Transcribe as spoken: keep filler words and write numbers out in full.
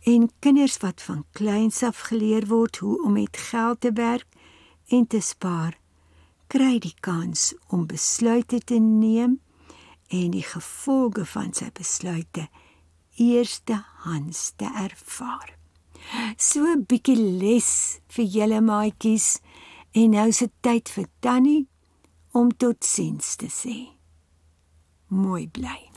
En kinders wat van kleins af geleer word hoe om met geld te werk en te spaar, kry die kans om besluite te neem en die gevolge van sy besluite eerstehands te ervaar. So 'n bietjie les vir julle maatjies, en nou is dit tyd vir Tannie om totsiens te sê. Mooi bly.